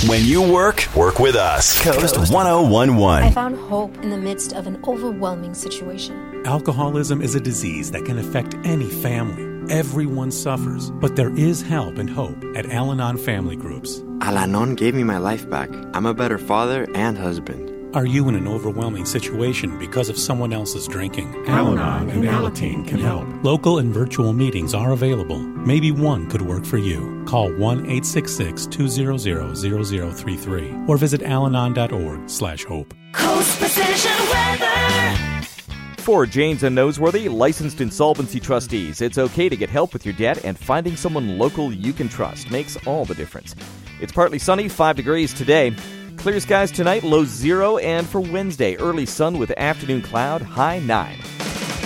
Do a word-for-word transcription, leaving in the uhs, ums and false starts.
When you work, work with us. Coast one oh one point one. I found hope in the midst of an overwhelming situation. Alcoholism is a disease that can affect any family. Everyone suffers, but there is help and hope at Al-Anon Family Groups. Al-Anon gave me my life back. I'm a better father and husband. Are you in an overwhelming situation because of someone else's drinking? Al-Anon and Alateen can help. Local and virtual meetings are available. Maybe one could work for you. Call one eight six six, two hundred, zero zero three three or visit alanon dot org slash hope. Coast Precision Weather. For Janes and Noseworthy, licensed insolvency trustees, it's okay to get help with your debt, and finding someone local you can trust makes all the difference. It's partly sunny, five degrees today. Clear skies tonight, low zero, and for Wednesday, early sun with afternoon cloud, high nine.